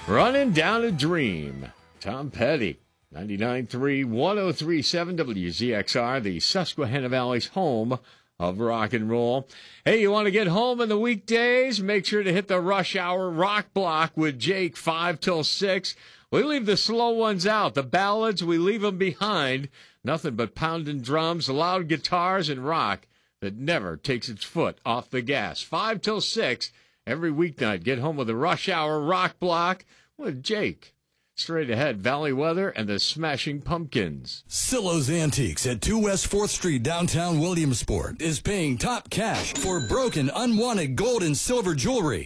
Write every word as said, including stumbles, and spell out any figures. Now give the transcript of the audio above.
Running Down a Dream. Tom Petty. ninety-nine point three, one oh three point seven W Z X R, the Susquehanna Valley's home of rock and roll. Hey, you want to get home in the weekdays? Make sure to hit the Rush Hour Rock Block with Jake, five till six. We leave the slow ones out. The ballads, we leave them behind. Nothing but pounding drums, loud guitars, and rock that never takes its foot off the gas. five till six every weeknight. Get home with the Rush Hour Rock Block with Jake. Straight ahead, Valley Weather and the Smashing Pumpkins. Silo's Antiques at two West fourth Street, downtown Williamsport, is paying top cash for broken, unwanted gold and silver jewelry.